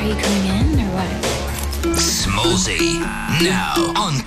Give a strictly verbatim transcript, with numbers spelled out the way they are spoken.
you coming in or what? Smallzy, now on